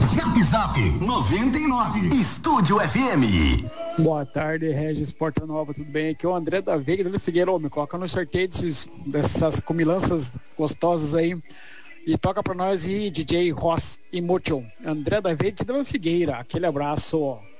Zap Zap 99. Estúdio FM. Boa tarde, Regis Porta Nova, tudo bem? Aqui é o André da Veiga do Figueiredo. Me coloca no sorteio dessas comilanças gostosas aí. E toca pra nós e DJ Ross e Mucho. André da Veiga aqui da Figueira. Aquele abraço.